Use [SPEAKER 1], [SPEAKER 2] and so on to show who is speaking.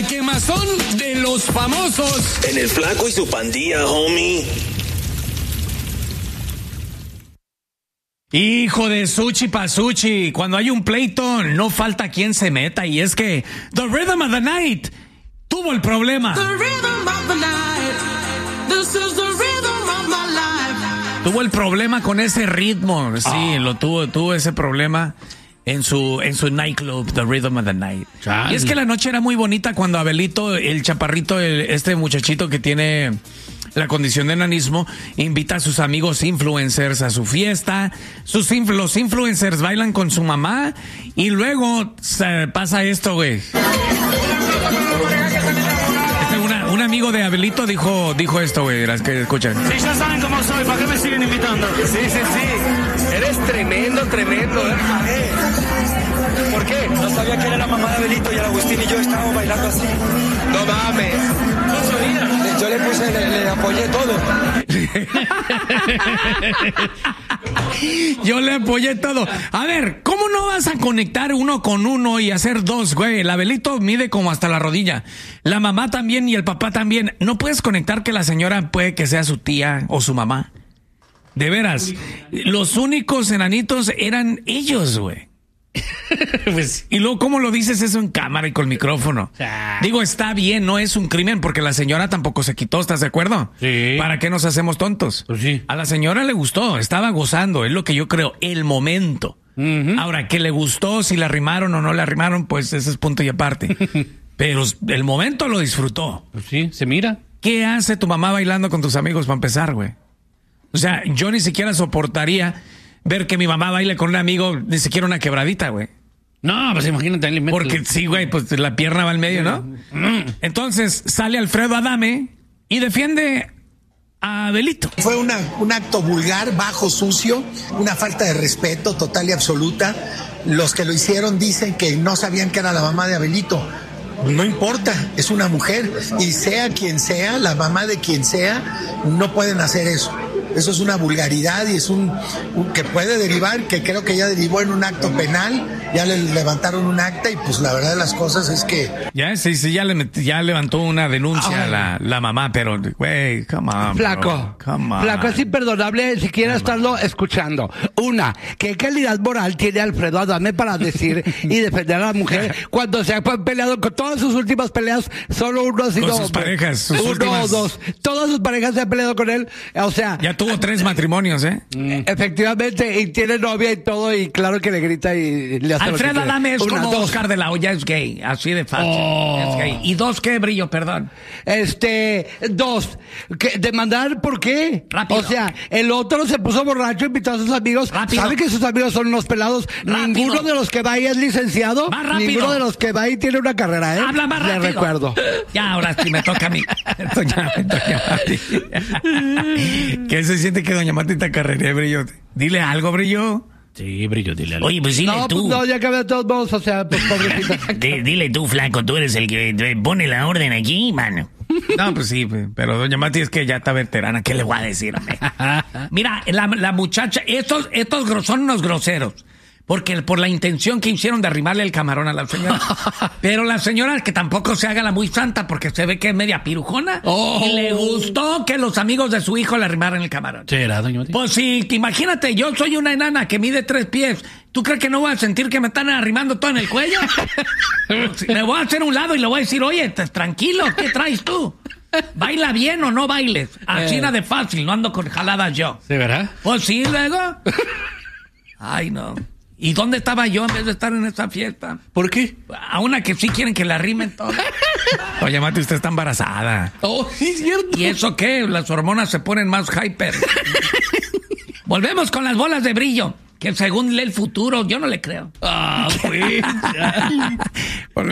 [SPEAKER 1] La quemazón de los famosos.
[SPEAKER 2] En el Flaco y su pandilla, homie.
[SPEAKER 3] Hijo de Suchi Pasuchi, cuando hay un pleito no falta quien se meta, y es que The Rhythm of the Night tuvo el problema. Tuvo el problema con ese ritmo, sí, lo tuvo ese problema en su nightclub, The Rhythm of the Night. Y es que la noche era muy bonita cuando Abelito, el chaparrito, este muchachito que tiene la condición de enanismo, invita a sus amigos influencers a su fiesta. Los influencers bailan con su mamá y luego pasa esto, güey. Un amigo de Abelito dijo esto, güey, las que escuchan.
[SPEAKER 4] Sí, ya saben cómo soy, ¿para qué me siguen invitando?
[SPEAKER 5] Sí. Eres tremendo. ¿Por qué? No sabía que era la mamá de Abelito y el Agustín y yo estábamos bailando así. No mames. No sabía. Yo le apoyé todo.
[SPEAKER 3] Yo le apoyé todo. A ver, ¿cómo no vas a conectar uno con uno y hacer dos, güey? El Abelito mide como hasta la rodilla. La mamá también y el papá también. ¿No puedes conectar que la señora puede que sea su tía o su mamá? De veras. Los únicos enanitos eran ellos, güey. Pues, y luego, ¿cómo lo dices eso en cámara y con micrófono? Digo, está bien, no es un crimen, porque la señora tampoco se quitó, ¿estás de acuerdo?
[SPEAKER 4] Sí.
[SPEAKER 3] ¿Para qué nos hacemos tontos?
[SPEAKER 4] Pues sí.
[SPEAKER 3] A la señora le gustó, estaba gozando, es lo que yo creo, el momento. Ahora, que le gustó, si la arrimaron o no la arrimaron, pues ese es punto y aparte. Pero el momento lo disfrutó.
[SPEAKER 4] Pues sí, se mira.
[SPEAKER 3] ¿Qué hace tu mamá bailando con tus amigos para empezar, güey? O sea, yo ni siquiera soportaría ver que mi mamá baile con un amigo, ni siquiera una quebradita, güey.
[SPEAKER 4] No, pues imagínate.
[SPEAKER 3] Porque sí, güey, pues la pierna va al medio, ¿no? Entonces sale Alfredo Adame y defiende a Abelito.
[SPEAKER 6] Fue un acto vulgar, bajo, sucio, una falta de respeto total y absoluta. Los que lo hicieron dicen que no sabían que era la mamá de Abelito. No importa, es una mujer y sea quien sea, la mamá de quien sea, no pueden hacer eso. Eso es una vulgaridad y es que puede derivar, que creo que ya derivó en un acto penal, ya le levantaron un acta y pues la verdad de las cosas es que...
[SPEAKER 3] Ya levantó una denuncia la mamá, pero güey, come on,
[SPEAKER 7] Flaco, Flaco, es imperdonable siquiera estarlo escuchando. Una, ¿qué calidad moral tiene Alfredo Adame para decir y defender a la mujer cuando se ha peleado con todas sus últimas peleas? Solo uno ha sido...
[SPEAKER 3] Con sus parejas,
[SPEAKER 7] o dos. Todas sus parejas se han peleado con él, o sea...
[SPEAKER 3] Ya tuvo 3 matrimonios, ¿eh?
[SPEAKER 7] Efectivamente, y tiene novia y todo, y claro que le grita y le hace...
[SPEAKER 3] Alfredo Adame es como Oscar de la Hoya, es gay, así de fácil. Es gay. ¿Y 2 qué, Brillo? Perdón.
[SPEAKER 7] 2. ¿Demandar por qué?
[SPEAKER 3] Rápido.
[SPEAKER 7] O sea, el otro se puso borracho, invitó a sus amigos.
[SPEAKER 3] Rápido.
[SPEAKER 7] ¿Sabe que sus amigos son unos pelados?
[SPEAKER 3] Rápido.
[SPEAKER 7] Ninguno de los que va ahí es licenciado.
[SPEAKER 3] Más rápido.
[SPEAKER 7] Ninguno de los que va ahí tiene una carrera, ¿eh?
[SPEAKER 3] Habla más rápido.
[SPEAKER 7] Le recuerdo.
[SPEAKER 3] Ya, ahora sí me toca a mí. Doña Mati. ¿Qué se siente que Doña Mati te carrera, Brillo? Dile algo, Brillo.
[SPEAKER 4] Sí, Brillo, dile algo.
[SPEAKER 3] Oye, pues dile
[SPEAKER 7] No,
[SPEAKER 3] tú.
[SPEAKER 7] pues no, ya acabé de todos modos, o sea, pues pobrecita.
[SPEAKER 3] Dile tú, Flaco, tú eres el que pone la orden aquí, mano. No, pues sí, pero Doña Mati es que ya está veterana, ¿qué le voy a decir? Mira, la muchacha, estos son unos groseros. Porque por la intención que hicieron de arrimarle el camarón a la señora. Pero la señora, que tampoco se haga la muy santa, porque se ve que es media pirujona. Y le gustó que los amigos de su hijo le arrimaran el camarón.
[SPEAKER 4] ¿Será, doña Mati?
[SPEAKER 3] Pues sí, que imagínate, yo soy una enana que mide 3 pies. ¿Tú crees que no voy a sentir que me están arrimando todo en el cuello? Me voy a hacer un lado y le voy a decir, oye, tranquilo, ¿qué traes tú? ¿Baila bien o no bailes? Así era de fácil, no ando con jaladas yo.
[SPEAKER 4] ¿Sí, verdad?
[SPEAKER 3] Pues sí, luego. Ay, no. ¿Y dónde estaba yo en vez de estar en esa fiesta?
[SPEAKER 4] ¿Por qué?
[SPEAKER 3] A una que sí quieren que la arrimen todo. Oye, Mati, usted está embarazada.
[SPEAKER 4] Oh, sí, es cierto.
[SPEAKER 3] ¿Y eso qué? Las hormonas se ponen más hyper. Volvemos con las bolas de brillo, que según lee el futuro, yo no le creo.
[SPEAKER 4] Ah, pues.